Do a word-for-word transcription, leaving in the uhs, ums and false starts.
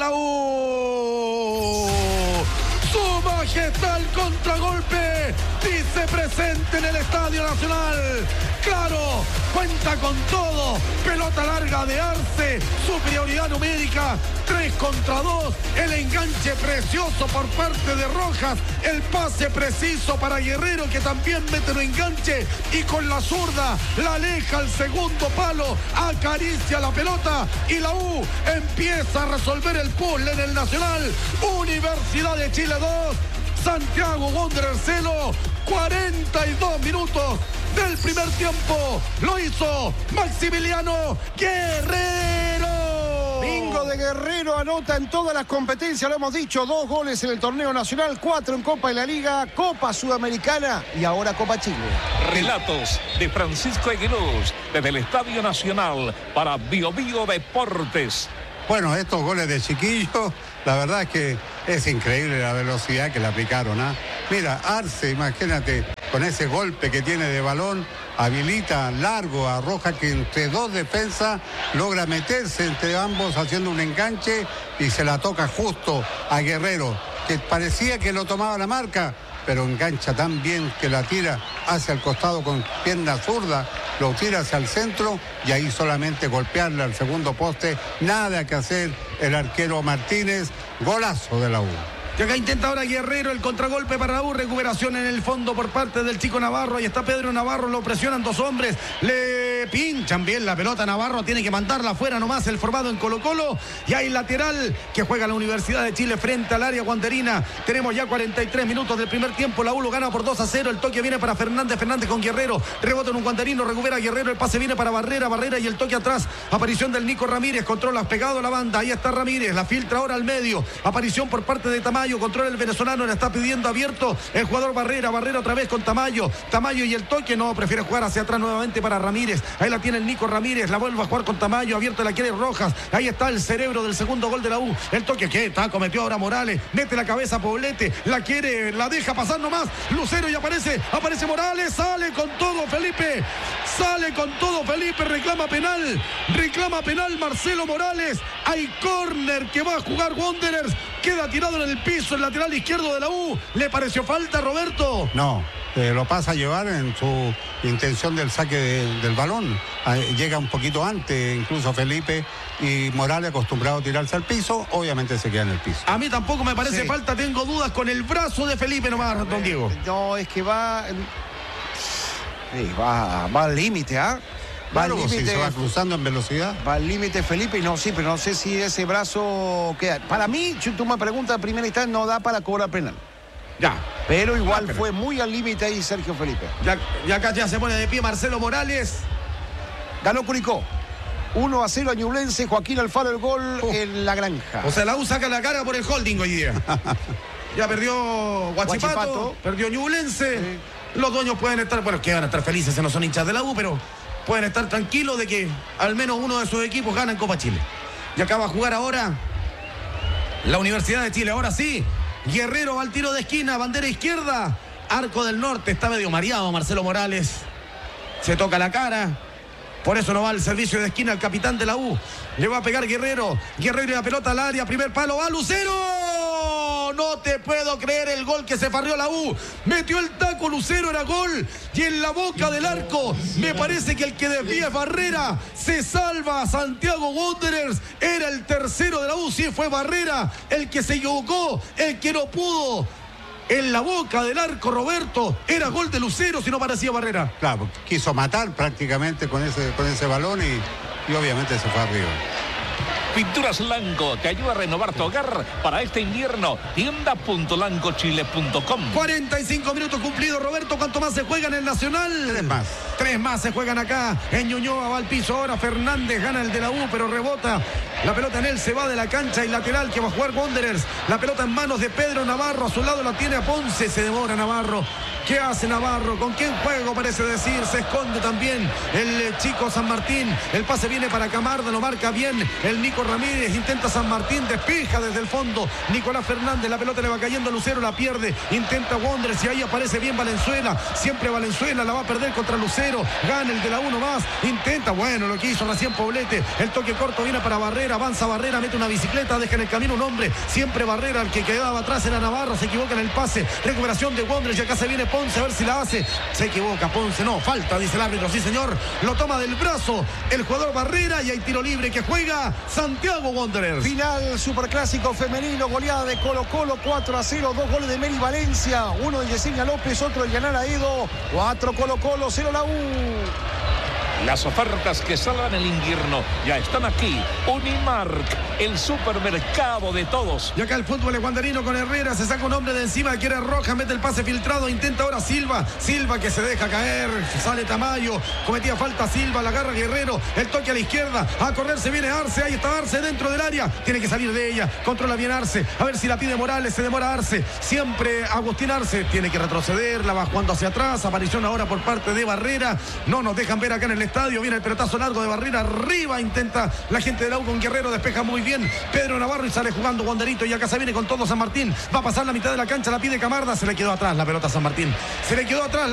la U. Su majestad el contragolpe dice presente en el Estadio Nacional. Claro, cuenta con todo. Pelota larga de Arce, superioridad numérica, tres contra dos. El enganche precioso por parte de Rojas. El pase preciso para Guerrero, que también mete un enganche y con la zurda la aleja al segundo palo. Acaricia la pelota y la U empieza a resolver el puzzle en el Nacional. Universidad de Chile dos, Santiago Wanderers cero. cuarenta y dos minutos del primer tiempo. Lo hizo Maximiliano Guerrero. Bingo de Guerrero, anota en todas las competencias, lo hemos dicho, dos goles en el torneo nacional, cuatro en Copa de la Liga, Copa Sudamericana y ahora Copa Chile. Relatos de Francisco Aguiluz desde el Estadio Nacional para Bio Bio Deportes. Bueno, estos goles de Chiquillo, la verdad es que es increíble la velocidad que le aplicaron, ¿ah? Mira, Arce, imagínate, con ese golpe que tiene de balón, habilita largo a Rojas, que entre dos defensas logra meterse entre ambos haciendo un enganche y se la toca justo a Guerrero, que parecía que lo tomaba la marca, pero engancha tan bien que la tira hacia el costado con pierna zurda, lo tira hacia el centro y ahí solamente golpearle al segundo poste. Nada que hacer el arquero Martínez. Golazo de la U. Y acá intenta ahora Guerrero el contragolpe para la U. Recuperación en el fondo por parte del chico Navarro. Ahí está Pedro Navarro, lo presionan dos hombres. Le pinchan bien la pelota. Navarro tiene que mandarla afuera nomás, el formado en Colo Colo. Y hay lateral que juega la Universidad de Chile frente al área guanderina. Tenemos ya cuarenta y tres minutos del primer tiempo. La U lo gana por dos a cero. El toque viene para Fernández. Fernández con Guerrero. Rebota en un guanderino. Recupera Guerrero. El pase viene para Barrera. Barrera y el toque atrás. Aparición del Nico Ramírez. Controla pegado a la banda. Ahí está Ramírez. La filtra ahora al medio. Aparición por parte de Tamayo. Controla el venezolano. Le está pidiendo abierto el jugador Barrera. Barrera otra vez con Tamayo. Tamayo y el toque. No, prefiere jugar hacia atrás nuevamente para Ramírez. Ahí la tiene el Nico Ramírez. La vuelve a jugar con Tamayo. Abierto la quiere Rojas. Ahí está el cerebro del segundo gol de la U. El toque que está, cometió ahora Morales. Mete la cabeza Poblete. La quiere, la deja pasar nomás. Lucero y aparece. Aparece Morales. Sale con todo Felipe. Sale con todo Felipe. Reclama penal. Reclama penal Marcelo Morales. Hay córner que va a jugar Wanderers. Queda tirado en el piso el lateral izquierdo de la U. ¿Le pareció falta, Roberto? No, eh, lo pasa a llevar en su intención del saque de, del balón. Eh, llega un poquito antes, incluso Felipe, y Morales, acostumbrado a tirarse al piso, obviamente se queda en el piso. A mí tampoco me parece sí. falta, tengo dudas con el brazo de Felipe nomás, don Diego. No, es que va... Sí, va, va al límite, ¿ah? ¿eh? Va Claro, al límite, si se va cruzando en velocidad. Va al límite Felipe y no, sí, pero no sé si ese brazo queda. Para mí, si tú me preguntas a primera instancia, no da para cobrar penal. Ya. Pero igual ah, fue muy al límite ahí Sergio Felipe. Ya, ya acá ya se pone de pie Marcelo Morales. Ganó Curicó. uno a cero a Ñublense, Joaquín Alfaro el gol uh. en la granja. O sea, la U saca la cara por el holding hoy día. Ya perdió Huachipato, Huachipato. Perdió Ñublense. Sí. Los dueños pueden estar, bueno, que van a estar felices, no son hinchas de la U, pero pueden estar tranquilos de que al menos uno de sus equipos gana en Copa Chile. Y acaba a jugar ahora la Universidad de Chile. Ahora sí, Guerrero va al tiro de esquina, bandera izquierda, Arco del Norte. Está medio mareado Marcelo Morales. Se toca la cara. Por eso no va al servicio de esquina el capitán de la U. Le va a pegar Guerrero. Guerrero y la pelota al área. Primer palo. Va Lucero. No te puedo creer el gol que se farrió la U. Metió el taco Lucero, era gol. Y en la boca del arco, me parece que el que desvía es Barrera. Se salva a Santiago Wanderers. Era el tercero de la U. Sí, fue Barrera el que se equivocó, el que no pudo. En la boca del arco, Roberto, era gol de Lucero, si no parecía Barrera. Claro, quiso matar prácticamente con ese, con ese balón y, y obviamente se fue arriba. Pinturas Lanco te ayuda a renovar tu hogar para este invierno. tienda punto lanco chile punto com. cuarenta y cinco minutos cumplidos, Roberto. ¿Cuánto más se juega en el Nacional? Tres más. Tres más se juegan acá. En Ñuñoa va al piso ahora. Fernández gana el de la U, pero rebota. La pelota en él se va de la cancha y lateral que va a jugar Wanderers. La pelota en manos de Pedro Navarro. A su lado la tiene a Ponce. Se demora Navarro. ¿Qué hace Navarro? ¿Con quién juego? Parece decir. Se esconde también el eh, chico San Martín. El pase viene para Camarda, lo marca bien el Nico Ramírez. Intenta San Martín, despeja desde el fondo Nicolás Fernández. La pelota le va cayendo a Lucero, la pierde. Intenta Wanderers y ahí aparece bien Valenzuela. Siempre Valenzuela la va a perder contra Lucero. Gana el de la uno más. Intenta, bueno, lo que hizo recién Poblete. El toque corto viene para Barrera. Avanza Barrera, mete una bicicleta, deja en el camino un hombre. Siempre Barrera, el que quedaba atrás era Navarro. Se equivoca en el pase. Recuperación de Wanderers y acá se viene Ponce a ver si la hace. Se equivoca Ponce, no, falta, dice el árbitro. Sí, señor. Lo toma del brazo el jugador Barrera y hay tiro libre que juega Santiago Wanderers. Final superclásico femenino, goleada de Colo Colo, cuatro a cero, dos goles de Mary Valencia, uno de Yesenia López, otro de Yanara Edo, cuatro Colo Colo, cero la U. Las ofertas que salvan el invierno ya están aquí. Unimark, el supermercado de todos. Y acá el fútbol es guanderino con Herrera. Se saca un hombre de encima, quiere Roja, mete el pase filtrado. Intenta ahora Silva. Silva que se deja caer. Sale Tamayo. Cometía falta Silva. La agarra Guerrero. El toque a la izquierda. A correr se viene Arce. Ahí está Arce dentro del área. Tiene que salir de ella. Controla bien Arce. A ver si la pide Morales. Se demora Arce. Siempre Agustín Arce. Tiene que retroceder. La va jugando hacia atrás. Aparición ahora por parte de Barrera. No nos dejan ver acá en el estadio. Viene el pelotazo largo de Barrera. Arriba intenta la gente de la U con Guerrero. Despeja muy bien Pedro Navarro y sale jugando Wanderito. Y acá se viene con todo San Martín. Va a pasar la mitad de la cancha. La pide Camarda. Se le quedó atrás la pelota a San Martín. Se le quedó atrás.